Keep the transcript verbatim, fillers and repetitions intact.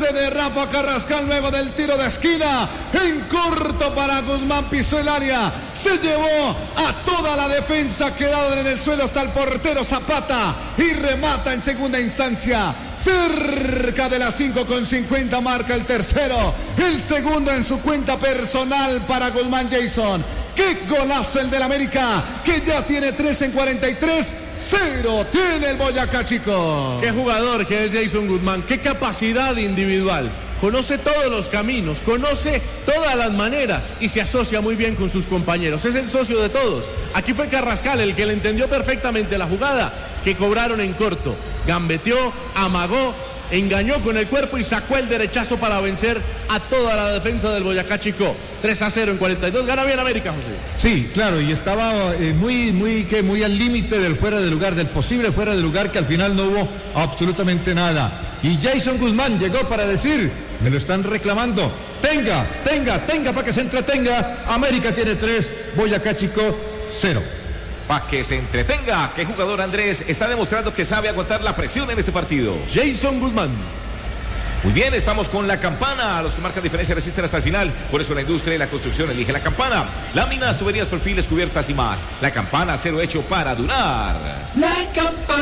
pase de Rafa Carrascal luego del tiro de esquina. En corto para Guzmán, pisó el área. Se llevó a toda la defensa, quedaron en el suelo hasta el portero Zapata. Y remata en segunda instancia. Cerca de las cinco con cincuenta marca el tercero. El segundo en su cuenta personal para Guzmán Jason. ¡Qué golazo el del América! Que ya tiene tres en cuarenta y tres. Cero tiene el Boyacá Chico. Qué jugador que es Jason Guzmán. Qué capacidad individual. Conoce todos los caminos, conoce todas las maneras y se asocia muy bien con sus compañeros. Es el socio de todos. Aquí fue Carrascal el que le entendió perfectamente la jugada que cobraron en corto. Gambeteó, amagó, engañó con el cuerpo y sacó el derechazo para vencer a toda la defensa del Boyacá Chico. tres a cero en cuarenta y dos. Gana bien América, José. Sí, claro, y estaba eh, muy, muy, que muy al límite del fuera de lugar, del posible fuera de lugar, que al final no hubo absolutamente nada. Y Jason Guzmán llegó para decir, me lo están reclamando, tenga, tenga, tenga para que se entretenga. América tiene tres, Boyacá Chico cero. Para que se entretenga. ¿Qué jugador, Andrés, está demostrando que sabe aguantar la presión en este partido? Jason Guzmán. Muy bien, estamos con la campana. Los que marcan diferencia resisten hasta el final. Por eso la industria y la construcción elige la campana. Láminas, tuberías, perfiles, cubiertas y más. La campana, acero hecho para durar. La campana.